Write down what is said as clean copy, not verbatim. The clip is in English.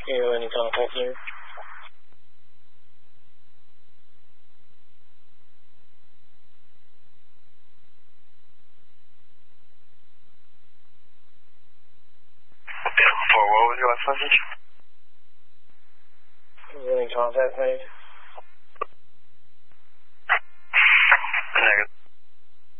Wellington 14. What was your last message? Wellington 5